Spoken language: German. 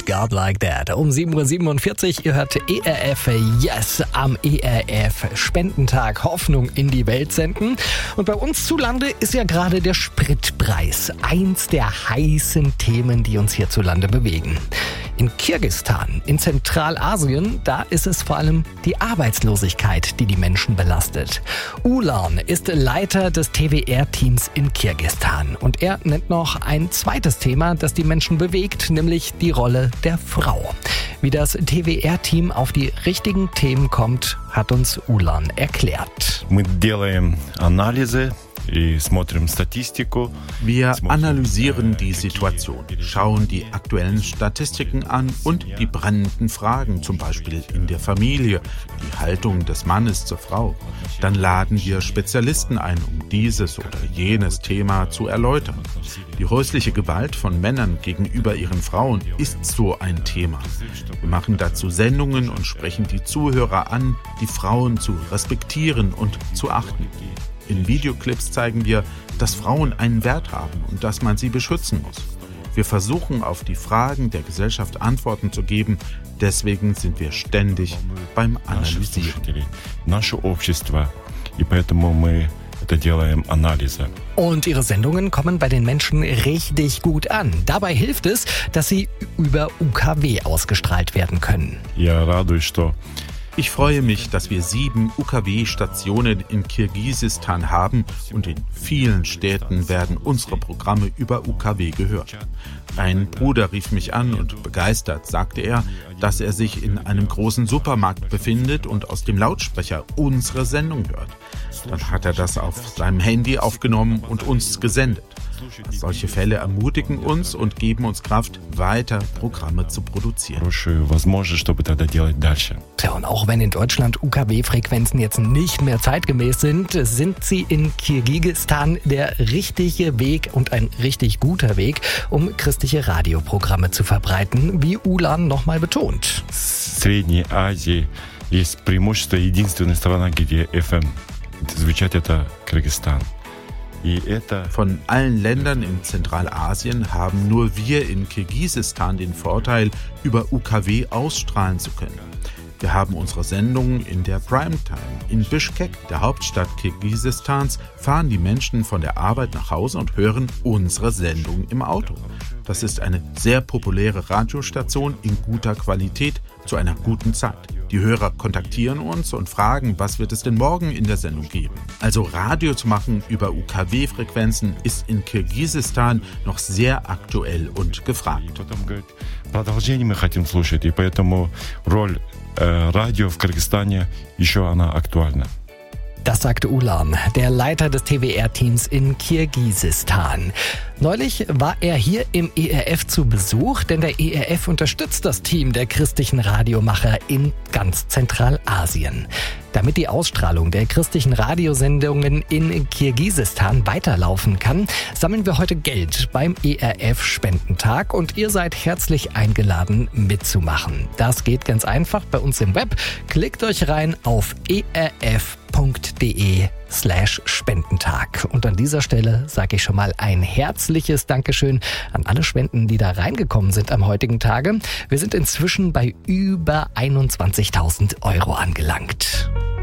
God Like That. Um 7.47 Uhr, ihr hört ERF Yes am ERF Spendentag Hoffnung in die Welt senden. Und bei uns zu Lande ist ja gerade der Spritpreis. Eins der heißen Themen, die uns hierzulande bewegen. In Kirgisistan, in Zentralasien, da ist es vor allem die Arbeitslosigkeit, die die Menschen belastet. Ulan ist Leiter des TWR-Teams in Kirgisistan. Und er nennt noch ein zweites Thema, das die Menschen bewegt, nämlich die Rolle der Frau. Wie das TWR-Team auf die richtigen Themen kommt, hat uns Ulan erklärt. Wir analysieren die Situation, schauen die aktuellen Statistiken an und die brennenden Fragen, zum Beispiel in der Familie, die Haltung des Mannes zur Frau. Dann laden wir Spezialisten ein, um dieses oder jenes Thema zu erläutern. Die häusliche Gewalt von Männern gegenüber ihren Frauen ist so ein Thema. Wir machen dazu Sendungen und sprechen die Zuhörer an, die Frauen zu respektieren und zu achten. In Videoclips zeigen wir, dass Frauen einen Wert haben und dass man sie beschützen muss. Wir versuchen, auf die Fragen der Gesellschaft Antworten zu geben. Deswegen sind wir ständig beim Analysieren. Und ihre Sendungen kommen bei den Menschen richtig gut an. Dabei hilft es, dass sie über UKW ausgestrahlt werden können. Ich freue mich, dass wir 7 UKW-Stationen in Kirgisistan haben und in vielen Städten werden unsere Programme über UKW gehört. Ein Bruder rief mich an und begeistert sagte er, dass er sich in einem großen Supermarkt befindet und aus dem Lautsprecher unsere Sendung hört. Dann hat er das auf seinem Handy aufgenommen und uns gesendet. Solche Fälle ermutigen uns und geben uns Kraft, weiter Programme zu produzieren. Tja, und auch wenn in Deutschland UKW-Frequenzen jetzt nicht mehr zeitgemäß sind, sind sie in Kirgisistan der richtige Weg und ein richtig guter Weg, um christliche Radioprogramme zu verbreiten, wie Ulan nochmal betont. Средней Азии есть преимущество единственной страна, где FM звучит, это Кыргызстан. Von allen Ländern in Zentralasien haben nur wir in Kirgisistan den Vorteil, über UKW ausstrahlen zu können. Wir haben unsere Sendungen in der Primetime. In Bischkek, der Hauptstadt Kirgisistans, fahren die Menschen von der Arbeit nach Hause und hören unsere Sendung im Auto. Das ist eine sehr populäre Radiostation in guter Qualität zu einer guten Zeit. Die Hörer kontaktieren uns und fragen, was wird es denn morgen in der Sendung geben. Also Radio zu machen über UKW-Frequenzen ist in Kirgisistan noch sehr aktuell und gefragt. Продолжение мы хотим слушать, и поэтому роль радио в Кыргызстане еще она актуальна. Das sagte Ulan, der Leiter des TWR-Teams in Kirgisistan. Neulich war er hier im ERF zu Besuch, denn der ERF unterstützt das Team der christlichen Radiomacher in ganz Zentralasien. Damit die Ausstrahlung der christlichen Radiosendungen in Kirgisistan weiterlaufen kann, sammeln wir heute Geld beim ERF-Spendentag und ihr seid herzlich eingeladen mitzumachen. Das geht ganz einfach bei uns im Web. Klickt euch rein auf erf.de/Spendentag. Und an dieser Stelle sage ich schon mal ein herzliches Dankeschön an alle Spenden, die da reingekommen sind am heutigen Tage. Wir sind inzwischen bei über 21.000 € angelangt.